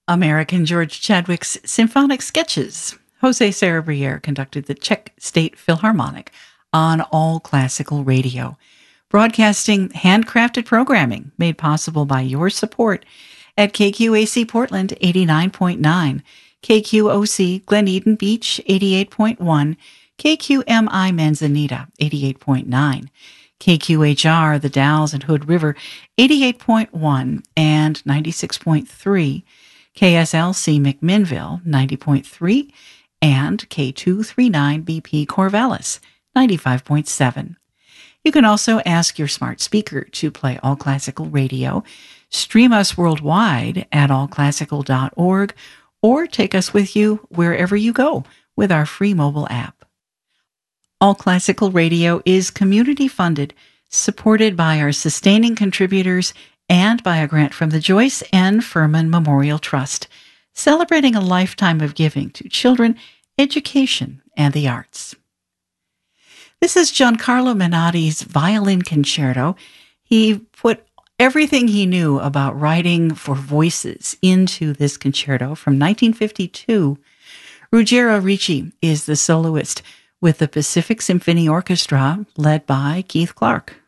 American George Chadwick's Symphonic Sketches. Jose Sarabia conducted the Czech State Philharmonic on All Classical Radio, broadcasting handcrafted programming made possible by your support at KQAC Portland 89.9, KQOC Glen Eden Beach 88.1, KQMI Manzanita 88.9, KQHR The Dalles and Hood River 88.1 and 96.3, KSLC McMinnville 90.3, and K239BP Corvallis 95.7. You can also ask your smart speaker to play All Classical Radio, stream us worldwide at allclassical.org, or take us with you wherever you go with our free mobile app. All Classical Radio is community funded, supported by our sustaining contributors and by a grant from the Joyce N. Furman Memorial Trust, celebrating a lifetime of giving to children, education, and the arts. This is Giancarlo Menotti's Violin Concerto. He put everything he knew about writing for voices into this concerto from 1952. Ruggero Ricci is the soloist with the Pacific Symphony Orchestra, led by Keith Clark.